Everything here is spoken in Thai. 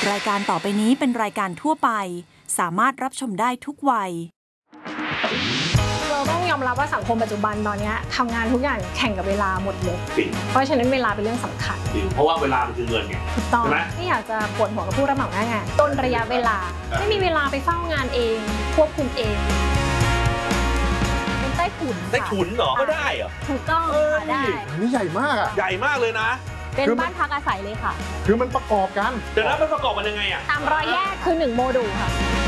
รายการต่อไปนี้เป็นรายการทั่วไปสามารถรับชมได้ทุกวัยเราต้องยอมรับว่าสังคมปัจจุบันตอนนี้ทำงานทุกอย่างแข่งกับเวลาหมดเลยเพราะฉะนั้นเวลาเป็นเรื่องสำคัญเพราะว่าเวลามันคือเงินไงถูกต้องไม่อยากจะปวดหัวกับผู้รับเหมาหน้างานต้นระยะเวลาไม่มีเวลาไปเฝ้างานเองควบคุมเองเป็นใต้ถุนเหรอก็ได้เหรอถูกต้องค่ะได้นี่ใหญ่มากอ่ะใหญ่มากเลยนะเป็นบ้านพักอาศัยเลยค่ะคือมันประกอบกันแต่แล้วมันประกอบมันยังไงอ่ะตามรอยแยกคือ1โมดูลค่ะ